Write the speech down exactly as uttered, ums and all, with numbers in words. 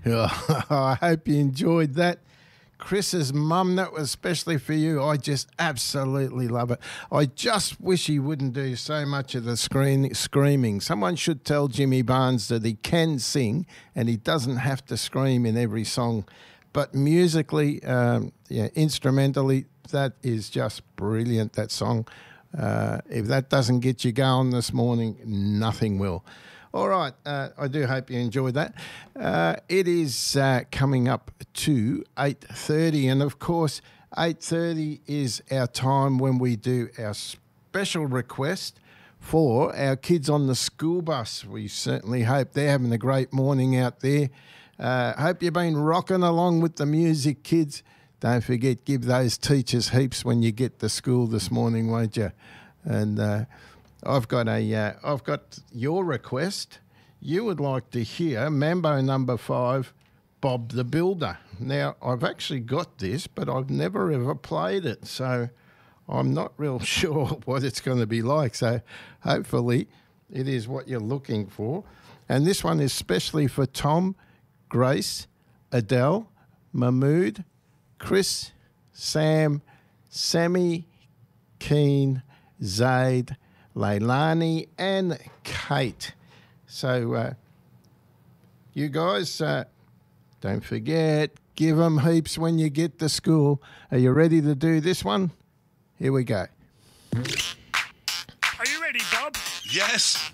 Yeah, I hope you enjoyed that. Chris's mum, that was especially for you. I just absolutely love it. I just wish he wouldn't do so much of the screen, screaming. Someone should tell Jimmy Barnes that he can sing and he doesn't have to scream in every song. But musically, um, yeah, instrumentally, that is just brilliant, that song. Uh, if that doesn't get you going this morning, nothing will. All right, uh, I do hope you enjoyed that. Uh, it is uh, coming up to eight thirty, and of course, eight thirty is our time when we do our special request for our kids on the school bus. We certainly hope they're having a great morning out there. Uh, hope you've been rocking along with the music, kids. Don't forget, give those teachers heaps when you get to school this morning, won't you? And uh, I've got a, uh, I've got your request. You would like to hear Mambo number five, Bob the Builder. Now, I've actually got this, but I've never ever played it, so I'm not real sure what it's going to be like. So hopefully it is what you're looking for. And this one is specially for Tom, Grace, Adele, Mahmood, Chris, Sam, Sammy, Keen, Zaid, Leilani and Kate. So uh, you guys, uh, don't forget, give them heaps when you get to school. Are you ready to do this one? Here we go. Are you ready, Bob? Yes.